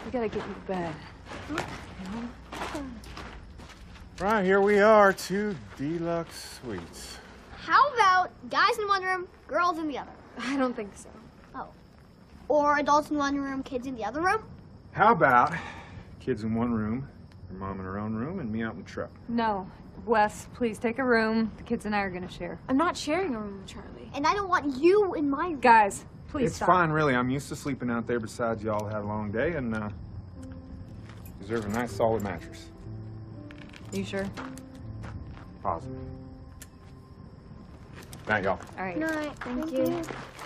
We gotta get you to bed. Right, here we are, 2 deluxe suites. How about guys in one room, girls in the other? I don't think so. Oh. Or adults in one room, kids in the other room? How about kids in one room, your mom in her own room, and me out in the truck? No. Wes, please take a room. The kids and I are gonna share. I'm not sharing a room with Charlie. And I don't want you in my room. Guys, please It's stop. fine, really. I'm used to sleeping out there. Besides, y'all had a long day and deserve a nice, solid mattress. You sure? Positive. Night, y'all. All right. Good night. Thank you.